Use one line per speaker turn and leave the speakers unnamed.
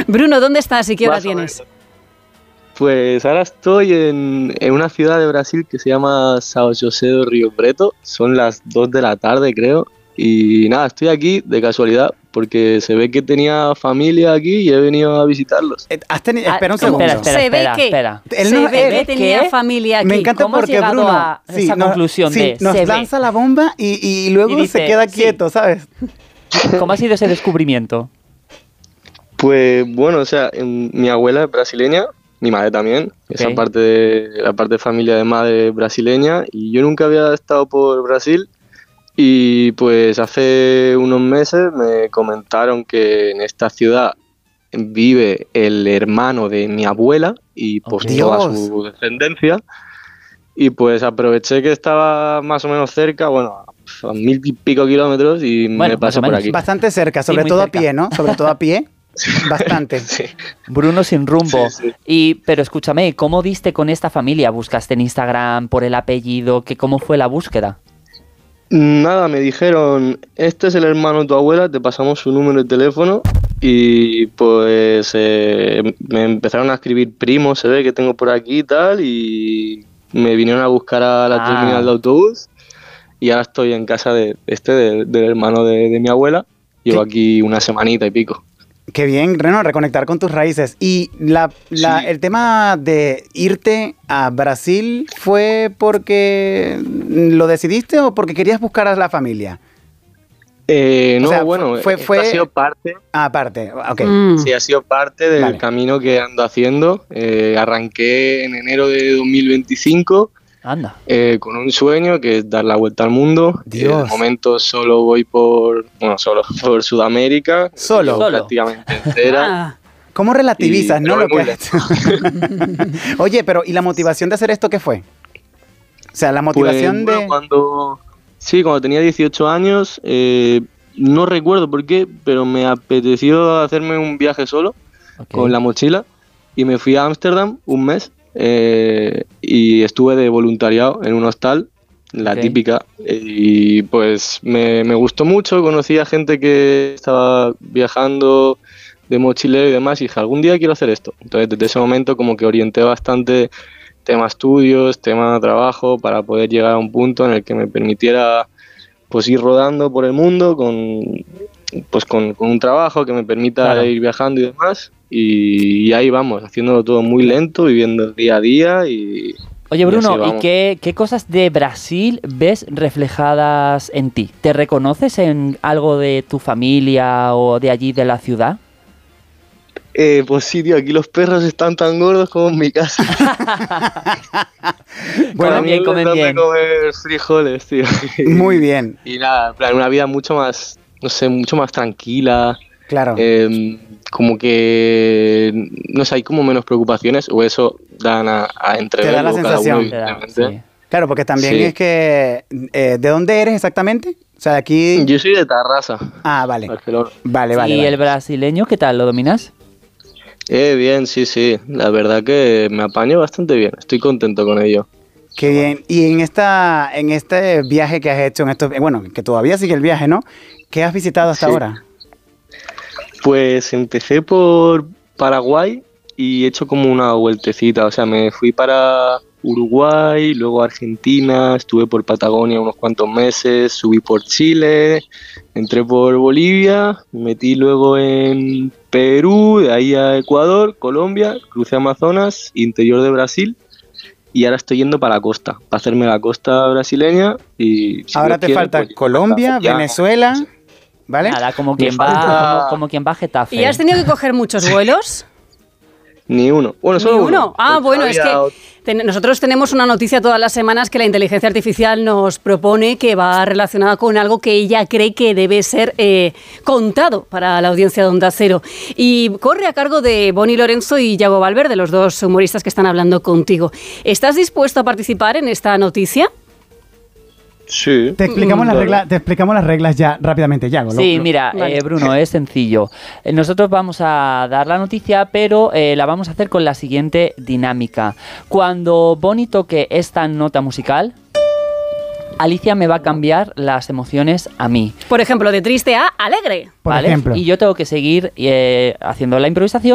Bruno, ¿dónde estás y qué hora tienes?
Pues ahora estoy en una ciudad de Brasil que se llama São José do Rio Preto. Son las 2 de la tarde, creo. Y nada, estoy aquí de casualidad porque se ve que tenía familia aquí y he venido a visitarlos.
Espera un segundo.
Espera.
Él
se ve que tenía familia aquí.
Me encanta porque Bruno
a esa conclusión
nos lanza la bomba y luego dice, se queda quieto, ¿sabes?
¿Cómo ha sido ese descubrimiento?
Pues bueno, o sea, mi abuela es brasileña, mi madre también, esa parte de la parte de familia de madre brasileña, y yo nunca había estado por Brasil. Y pues hace unos meses me comentaron que en esta ciudad vive el hermano de mi abuela y pues toda su descendencia. Y pues aproveché que estaba más o menos cerca, bueno, a 1000 y pico kilómetros y me pasé por aquí.
Bastante cerca, sobre todo cerca. A pie, ¿no? Sobre todo a pie. Bastante.
Sí.
Bruno sin rumbo.
Sí.
Pero escúchame, ¿cómo diste con esta familia? ¿Buscaste en Instagram por el apellido? ¿Cómo fue la búsqueda?
Nada, me dijeron, este es el hermano de tu abuela, te pasamos su número de teléfono y pues me empezaron a escribir primos, se ve que tengo por aquí y tal, y me vinieron a buscar a la terminal de autobús y ahora estoy en casa del hermano de mi abuela, llevo aquí una semanita y pico.
Qué bien, Reno, reconectar con tus raíces. ¿Y el tema de irte a Brasil fue porque lo decidiste o porque querías buscar a la familia?
No,
o sea,
bueno, ha sido parte.
Parte, ok.
Sí, ha sido parte del camino que ando haciendo. Arranqué en enero de 2025.
Anda.
Con un sueño que es dar la vuelta al mundo. De momento solo voy por Sudamérica.
Solo.
Prácticamente entera.
¿Cómo relativizas, no? Lo que has hecho. Oye, pero ¿y la motivación de hacer esto qué fue? O sea, la motivación
pues, cuando tenía 18 años, no recuerdo por qué, pero me apeteció hacerme un viaje solo con la mochila y me fui a Ámsterdam un mes. Y estuve de voluntariado en un hostal, la típica, y pues me gustó mucho, conocí a gente que estaba viajando de mochilero y demás, y dije, algún día quiero hacer esto. Entonces desde ese momento como que orienté bastante tema estudios, tema trabajo, para poder llegar a un punto en el que me permitiera pues ir rodando por el mundo con un trabajo que me permita ir viajando y demás. Y ahí vamos, haciéndolo todo muy lento, viviendo el día a día y...
Oye, Bruno, ¿y qué cosas de Brasil ves reflejadas en ti? ¿Te reconoces en algo de tu familia o de allí, de la ciudad?
Pues sí, tío, aquí los perros están tan gordos como en mi casa.
Bueno, comen bien.
Comer frijoles, tío.
Muy bien.
Y nada, en plan, una vida mucho más, no sé, mucho más tranquila.
Claro.
Como que, no sé, hay como menos preocupaciones, o eso dan a entrever.
Te da la sensación.
Sí.
Claro, porque también es que... ¿de dónde eres exactamente? O sea, aquí...
Yo soy de Tarrasa.
Ah, vale.
Barcelona.
Vale.
¿Y el brasileño qué tal? ¿Lo dominas?
Bien, sí. La verdad que me apaño bastante bien. Estoy contento con ello.
Qué bien. Y en este viaje que has hecho, que todavía sigue el viaje, ¿no? ¿Qué has visitado hasta ahora?
Pues empecé por Paraguay y he hecho como una vueltecita. O sea, me fui para Uruguay, luego Argentina, estuve por Patagonia unos cuantos meses, subí por Chile, entré por Bolivia, me metí luego en Perú, de ahí a Ecuador, Colombia, crucé Amazonas, interior de Brasil. Y ahora estoy yendo para la costa, para hacerme la costa brasileña. Y si
ahora te falta pues, Colombia, Venezuela... Sí. ¿Vale?
Nada, como quien va a Getafe.
¿Y has tenido que coger muchos vuelos?
Ni uno. Bueno, solo uno.
Ah, bueno, es que nosotros tenemos una noticia todas las semanas que la inteligencia artificial nos propone que va relacionada con algo que ella cree que debe ser contado para la audiencia de Onda Cero. Y corre a cargo de Bonnie Lorenzo y Yago Valverde, los dos humoristas que están hablando contigo. ¿Estás dispuesto a participar en esta noticia?
Sí.
Te explicamos las reglas ya rápidamente, Yago.
Sí, mira, Bruno, es sencillo. Nosotros vamos a dar la noticia, pero la vamos a hacer con la siguiente dinámica. Cuando Bonnie toque esta nota musical, Alicia me va a cambiar las emociones a mí.
Por ejemplo, de triste a alegre.
¿Vale? Y yo tengo que seguir haciendo la improvisación